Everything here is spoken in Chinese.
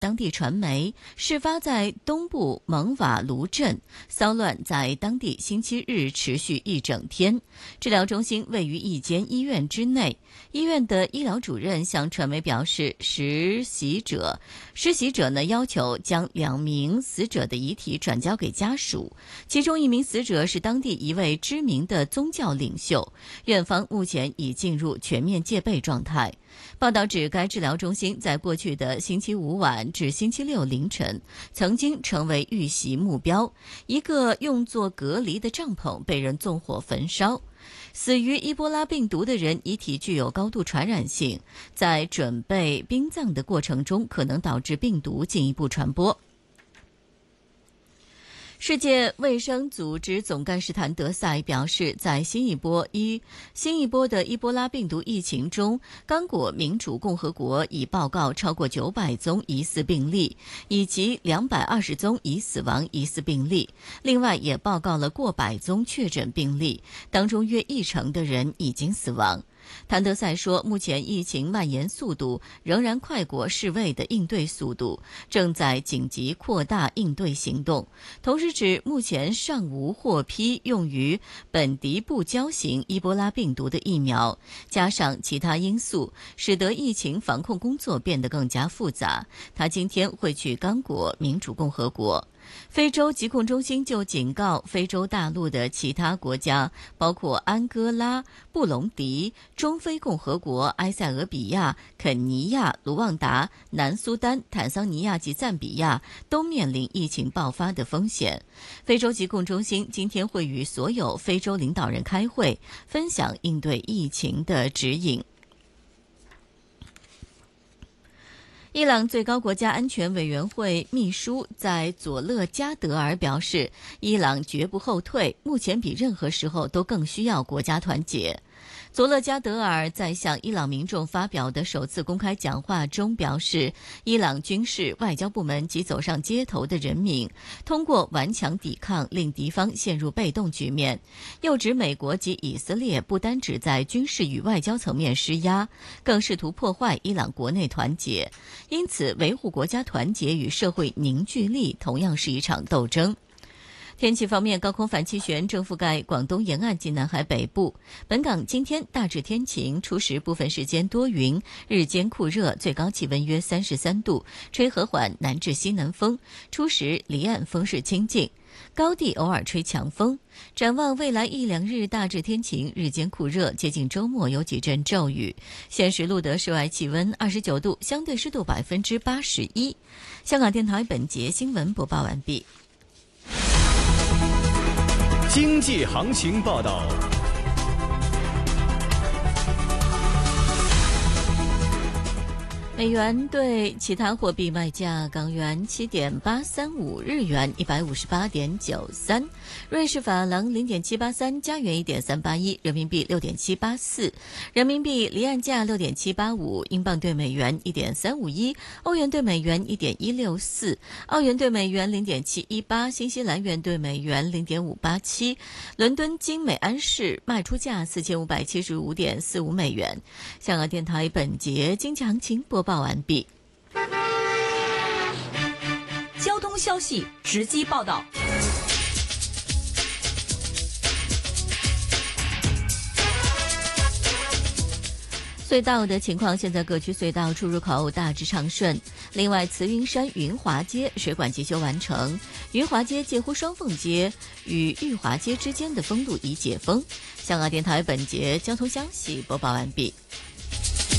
当地传媒，事发在东部蒙瓦卢镇，骚乱在当地星期日持续一整天。治疗中心位于一间医院之内，医院的医疗主任向传媒表示，施袭者呢要求将2名死者的遗体转交给家属，其中1名死者是当地一位知名的宗教领袖，院方目前已进入全面戒备状态。报道指，该治疗中心在过去的星期五晚至星期六凌晨曾经成为遇袭目标，一个用作隔离的帐篷被人纵火焚烧。死于伊波拉病毒的人遗体具有高度传染性，在准备殡葬的过程中可能导致病毒进一步传播。世界卫生组织总干事谭德赛表示，在新一波的伊波拉病毒疫情中，刚果民主共和国已报告超过900宗疑似病例，以及220宗已死亡疑似病例。另外，也报告了过百宗确诊病例，当中约10%的人已经死亡。谭德赛说，目前疫情蔓延速度仍然快过世卫的应对速度，正在紧急扩大应对行动。同时指，目前尚无获批用于本迪布胶型伊波拉病毒的疫苗，加上其他因素，使得疫情防控工作变得更加复杂。他今天会去刚果民主共和国。非洲疾控中心就警告，非洲大陆的其他国家，包括安哥拉、布隆迪、中非共和国、埃塞俄比亚、肯尼亚、卢旺达、南苏丹、坦桑尼亚及赞比亚都面临疫情爆发的风险。非洲疾控中心今天会与所有非洲领导人开会，分享应对疫情的指引。伊朗最高国家安全委员会秘书在佐勒加德尔表示，伊朗绝不后退，目前比任何时候都更需要国家团结。佐勒加德尔在向伊朗民众发表的首次公开讲话中表示，伊朗军事、外交部门及走上街头的人民通过顽强抵抗令敌方陷入被动局面，又指美国及以色列不单只在军事与外交层面施压，更试图破坏伊朗国内团结，因此维护国家团结与社会凝聚力同样是一场斗争。天气方面，高空反气旋正覆盖广东沿岸及南海北部。本港今天大致天晴，初时部分时间多云，日间酷热，最高气温约33度，吹和缓南至西南风，初时离岸风势清劲，高地偶尔吹强风。展望未来1-2日大致天晴，日间酷热，接近周末有几阵骤雨。现时录得室外气温29度，相对湿度81%。香港电台本节新闻播报完毕。 经济行情报道。 美元对其他货币卖价：港元7.835，日元158.93，瑞士法郎0.783，加元1.381，人民币6.784，人民币离岸价6.785，英镑对美元1.351，欧元对美元1.164，澳元对美元0.718，新西兰元对美元0.587。伦敦金每安士卖出价4575.45美元。香港电台本节经济行情播报完毕。 交通消息直击报道。 隧道的情况，现在各区隧道出入口大致畅顺。另外，慈云山云华街水管急修完成，云华街介乎双凤街与裕华街之间的封路已解封。香港电台本节交通消息播报完毕。